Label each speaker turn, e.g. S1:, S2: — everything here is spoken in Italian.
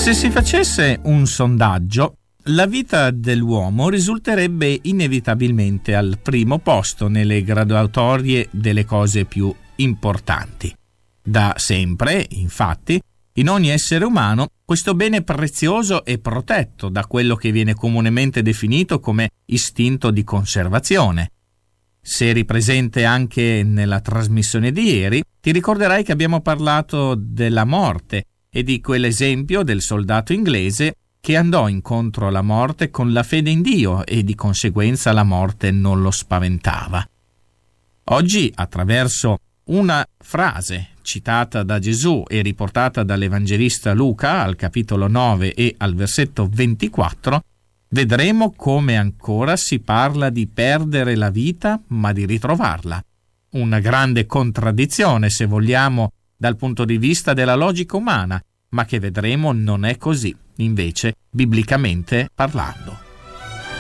S1: Se si facesse un sondaggio, la vita dell'uomo risulterebbe inevitabilmente al primo posto nelle graduatorie delle cose più importanti. Da sempre, infatti, in ogni essere umano questo bene prezioso è protetto da quello che viene comunemente definito come istinto di conservazione. Se eri presente anche nella trasmissione di ieri, ti ricorderai che abbiamo parlato della morte e di quell'esempio del soldato inglese che andò incontro alla morte con la fede in Dio e di conseguenza la morte non lo spaventava. Oggi, attraverso una frase citata da Gesù e riportata dall'Evangelista Luca al capitolo 9 e al versetto 24, vedremo come ancora si parla di perdere la vita ma di ritrovarla. Una grande contraddizione, se vogliamo, dal punto di vista della logica umana, ma che vedremo non è così, invece, biblicamente parlando.